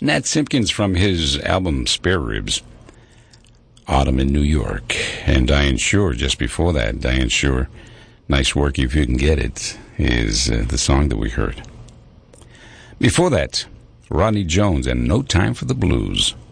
Nat Simpkins from his album Spare Ribs, Autumn in New York. And Diane Shore, just before that, Diane Shore, Nice Work If You Can Get It, is the song that we heard. Before that, Rodney Jones and No Time for the Blues.